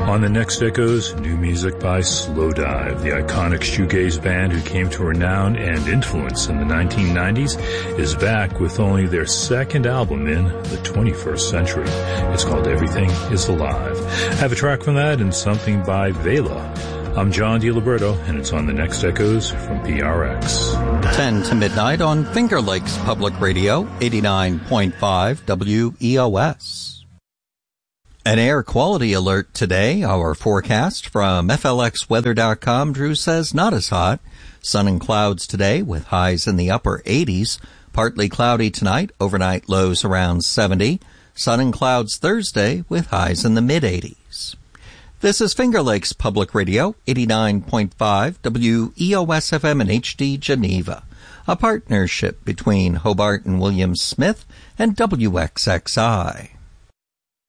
On the next Echoes, new music by Slowdive, the iconic shoegaze band who came to renown and influence in the 1990s, is back with only their second album in the 21st century. It's called Everything is Alive. I have a track from that and something by Vela. I'm John DiLiberto, and it's on the next Echoes from PRX. 10 to midnight on Finger Lakes Public Radio, 89.5 WEOS. An air quality alert today. Our forecast from FLXweather.com. Drew says not as hot. Sun and clouds today with highs in the upper 80s. Partly cloudy tonight. Overnight lows around 70. Sun and clouds Thursday with highs in the mid-80s. This is Finger Lakes Public Radio, 89.5 WEOS FM and HD Geneva. A partnership between Hobart and Williams Smith and WXXI.